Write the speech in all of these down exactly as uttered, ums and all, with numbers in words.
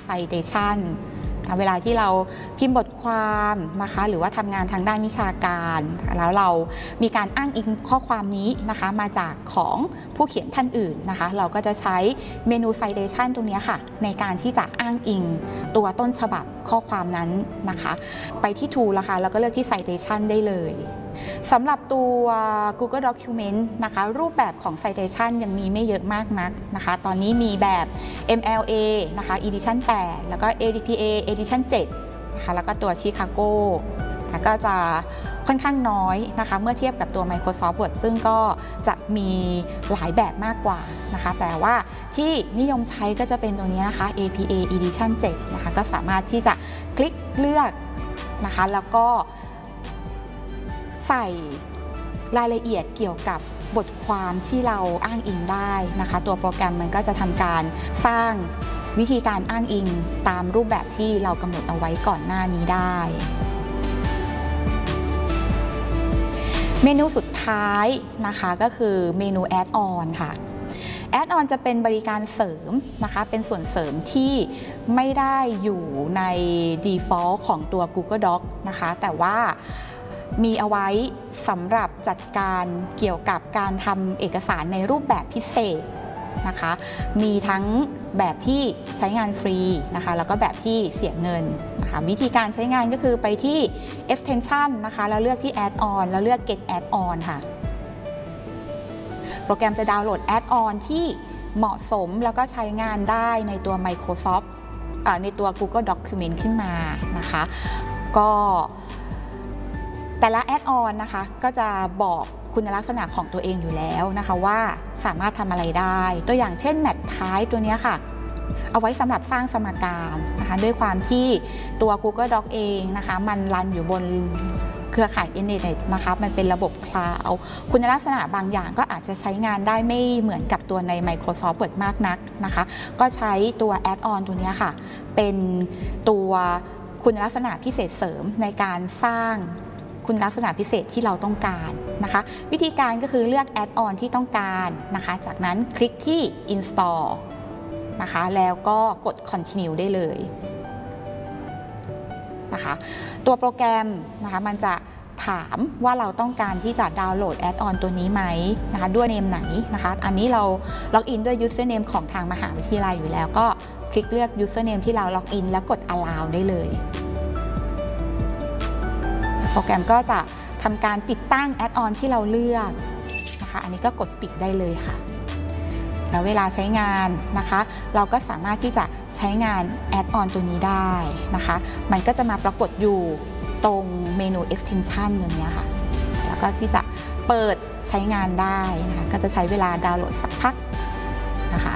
citation เวลาที่เราพิมพ์บทความนะคะหรือว่าทำงานทางด้านวิชาการแล้วเรามีการอ้างอิงข้อความนี้นะคะมาจากของผู้เขียนท่านอื่นนะคะเราก็จะใช้เมนู citation ตรงนี้ค่ะในการที่จะอ้างอิงตัวต้นฉบับข้อความนั้นนะคะไปที่ tool นะคะแล้วก็เลือกที่ citation ได้เลยสำหรับตัว Google Document นะคะรูปแบบของ citation ยังมีไม่เยอะมากนักนะคะตอนนี้มีแบบ เอ็ม แอล เอ นะคะ Edition แปดแล้วก็ เอ ดี พี เอ Edition เจ็ดนะคะแล้วก็ตัว Chicago แล้วก็จะค่อนข้างน้อยนะคะเมื่อเทียบกับตัว Microsoft Word ซึ่งก็จะมีหลายแบบมากกว่านะคะแต่ว่าที่นิยมใช้ก็จะเป็นตัวนี้นะคะ เอ พี เอ Edition เจ็ดนะคะก็สามารถที่จะคลิกเลือกนะคะแล้วก็ใส่รายละเอียดเกี่ยวกับบทความที่เราอ้างอิงได้นะคะตัวโปรแกรมมันก็จะทำการสร้างวิธีการอ้างอิงตามรูปแบบที่เรากำหนดเอาไว้ก่อนหน้านี้ได้เมนูสุดท้ายนะคะก็คือเมนู Add-on ค่ะ Add-on จะเป็นบริการเสริมนะคะเป็นส่วนเสริมที่ไม่ได้อยู่ใน default ของตัว Google Docs นะคะแต่ว่ามีเอาไว้สำหรับจัดการเกี่ยวกับการทำเอกสารในรูปแบบพิเศษนะคะมีทั้งแบบที่ใช้งานฟรีนะคะแล้วก็แบบที่เสียเงินนะคะวิธีการใช้งานก็คือไปที่ extension นะคะแล้วเลือกที่ add-on แล้วเลือก get add-on ค่ะโปรแกรมจะดาวน์โหลด add-on ที่เหมาะสมแล้วก็ใช้งานได้ในตัว Microsoft ในตัว Google Document ขึ้นมานะคะก็แต่ละ add-on นะคะก็จะบอกคุณลักษณะของตัวเองอยู่แล้วนะคะว่าสามารถทำอะไรได้ตัวอย่างเช่น Match Type ตัวนี้ค่ะเอาไว้สำหรับสร้างสมการนะคะด้วยความที่ตัว Google Docs เองนะคะมันรันอยู่บนเครือข่ายอินเทอร์เน็ตนะคะมันเป็นระบบคลาวด์คุณลักษณะบางอย่างก็อาจจะใช้งานได้ไม่เหมือนกับตัวใน Microsoft Word มากนักนะคะก็ใช้ตัว Add-on ตัวนี้ค่ะเป็นตัวคุณลักษณะพิเศษเสริมในการสร้างคุณลักษณะพิเศษที่เราต้องการนะคะวิธีการก็คือเลือก Add-on ที่ต้องการนะคะจากนั้นคลิกที่ Install นะคะแล้วก็กด Continue ได้เลยนะคะตัวโปรแกรมนะคะมันจะถามว่าเราต้องการที่จะดาวน์โหลด Add-on ตัวนี้ไหมนะคะด้วยเนมไหนนะคะอันนี้เราล็อกอินด้วย Username ของทางมหาวิทยาลัยอยู่แล้วก็คลิกเลือก Username ที่เราล็อกอินแล้วกด Allow ได้เลยโปรแกรมก็จะทำการติดตั้ง Add-on ที่เราเลือกนะคะอันนี้ก็กดปิดได้เลยค่ะแล้วเวลาใช้งานนะคะเราก็สามารถที่จะใช้งาน Add-on ตัวนี้ได้นะคะมันก็จะมาปรากฏอยู่ตรงเมนู extension อย่างนี้ค่ะแล้วก็ที่จะเปิดใช้งานได้นะคะก็จะใช้เวลาดาวน์โหลดสักพักนะคะ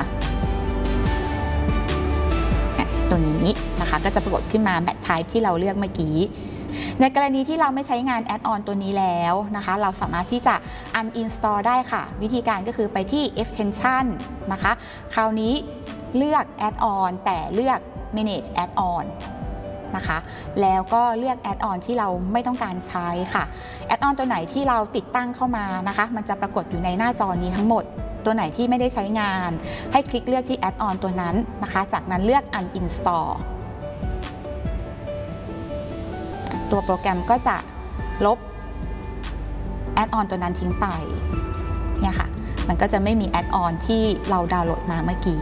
ตัวนี้นะคะก็จะปรากฏขึ้นมา Match Type ที่เราเลือกเมื่อกี้ในกรณีที่เราไม่ใช้งาน Add-on ตัวนี้แล้วนะคะเราสามารถที่จะ uninstall ได้ค่ะวิธีการก็คือไปที่ extension นะคะคราวนี้เลือก Add-on แต่เลือก manage Add-on นะคะแล้วก็เลือก Add-on ที่เราไม่ต้องการใช้ค่ะ Add-on ตัวไหนที่เราติดตั้งเข้ามานะคะมันจะปรากฏอยู่ในหน้าจอนี้ทั้งหมดตัวไหนที่ไม่ได้ใช้งานให้คลิกเลือกที่ Add-on ตัวนั้นนะคะจากนั้นเลือก uninstallตัวโปรแกรมก็จะลบ Add-on ตัวนั้นทิ้งไปเนี่ยค่ะมันก็จะไม่มี Add-on ที่เราดาวน์โหลดมาเมื่อกี้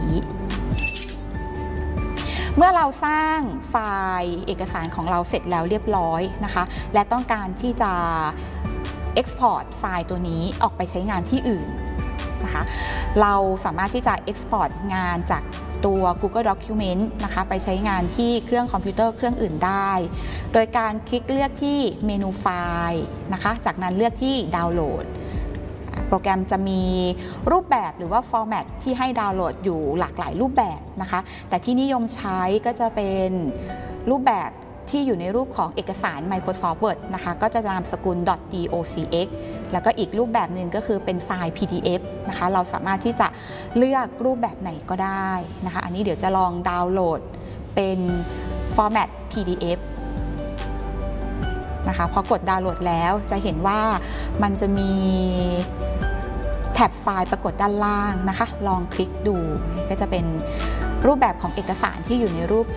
เมื่อเราสร้างไฟล์เอกสารของเราเสร็จแล้วเรียบร้อยนะคะและต้องการที่จะ Export ไฟล์ตัวนี้ออกไปใช้งานที่อื่นนะคะเราสามารถที่จะ Export งานจากตัว Google Document นะคะไปใช้งานที่เครื่องคอมพิวเตอร์เครื่องอื่นได้โดยการคลิกเลือกที่เมนูไฟล์นะคะจากนั้นเลือกที่ดาวน์โหลดโปรแกรมจะมีรูปแบบหรือว่าฟอร์แมตที่ให้ดาวน์โหลดอยู่หลากหลายรูปแบบนะคะแต่ที่นิยมใช้ก็จะเป็นรูปแบบที่อยู่ในรูปของเอกสาร Microsoft Word นะคะก็จะนามสกุล .docx แล้วก็อีกรูปแบบหนึ่งก็คือเป็นไฟล์ พี ดี เอฟ นะคะเราสามารถที่จะเลือกรูปแบบไหนก็ได้นะคะอันนี้เดี๋ยวจะลองดาวน์โหลดเป็นฟอร์แมต พี ดี เอฟ นะคะพอกดดาวน์โหลดแล้วจะเห็นว่ามันจะมีแท็บไฟล์ปรากฏด้านล่างนะคะลองคลิกดูก็จะเป็นรูปแบบของเอกสารที่อยู่ในรูป